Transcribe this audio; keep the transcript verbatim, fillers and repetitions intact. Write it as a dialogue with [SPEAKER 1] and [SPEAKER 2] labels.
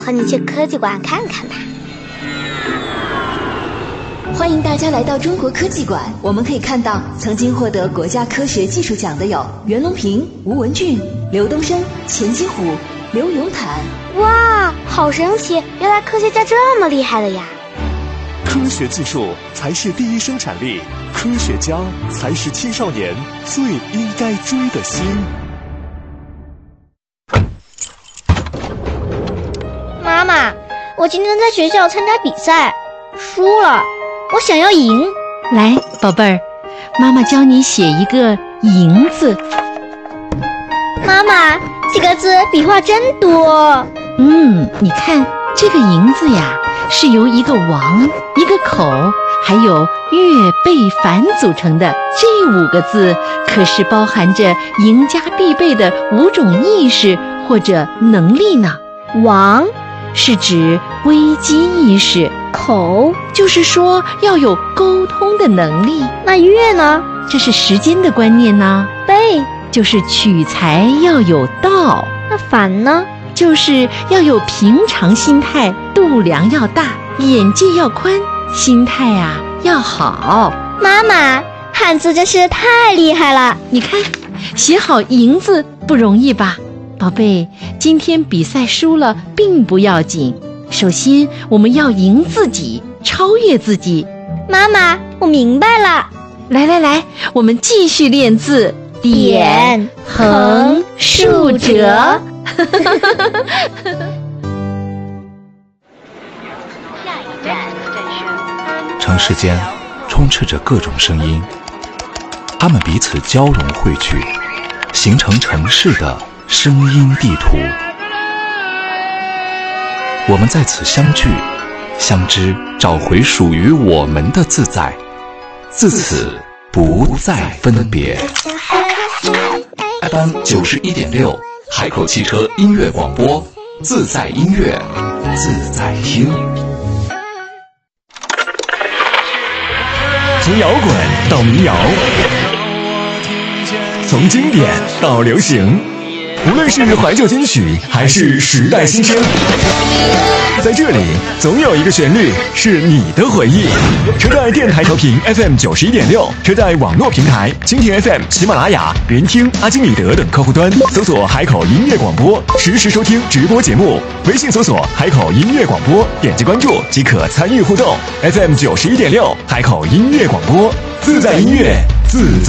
[SPEAKER 1] 和你去科技馆看看吧。
[SPEAKER 2] 欢迎大家来到中国科技馆，我们可以看到曾经获得国家科学技术奖的有袁隆平、吴文俊、刘东升、钱金虎、刘永坦。
[SPEAKER 1] 哇，好神奇，原来科学家这么厉害的呀。
[SPEAKER 3] 科学技术才是第一生产力，科学家才是青少年最应该追的星。
[SPEAKER 4] 妈妈，我今天在学校参加比赛，输了，我想要赢。
[SPEAKER 5] 来，宝贝儿，妈妈教你写一个赢字。
[SPEAKER 4] 妈妈，这个字笔画真多。
[SPEAKER 5] 嗯，你看这个赢字呀，是由一个王、一个口还有月贝凡组成的。这五个字可是包含着赢家必备的五种意识或者能力呢。王是指危机意识，
[SPEAKER 4] 口
[SPEAKER 5] 就是说要有沟通的能力。
[SPEAKER 4] 那月呢？
[SPEAKER 5] 这是时间的观念呢。
[SPEAKER 4] 贝
[SPEAKER 5] 就是取材要有道。
[SPEAKER 4] 那凡呢？
[SPEAKER 5] 就是要有平常心态，度量要大，眼界要宽，心态啊要好。
[SPEAKER 4] 妈妈，汉字真是太厉害了。
[SPEAKER 5] 你看，写好赢字不容易吧？宝贝，今天比赛输了并不要紧，首先我们要赢自己，超越自己。
[SPEAKER 4] 妈妈，我明白了。
[SPEAKER 5] 来来来，我们继续练字。
[SPEAKER 4] 点、横、竖、折。
[SPEAKER 6] 城市间充斥着各种声音，它们彼此交融汇聚，形成城市的声音地图。我们在此相聚、相知，找回属于我们的自在，自此不再分别。F M 九十一点六，海口汽车音乐广播，自在音乐，自在听。
[SPEAKER 7] 从摇滚到民谣，从经典到流行，无论是怀旧金曲还是时代新声，在这里总有一个旋律是你的回忆。车载电台调频 F M 九十一点六，车载网络平台蜻蜓 F M、喜马拉雅、云听、阿基米德等客户端搜索海口音乐广播，实时收听直播节目。微信搜索海口音乐广播，点击关注即可参与互动。F M 九十一点六，海口音乐广播，自在音乐，自在。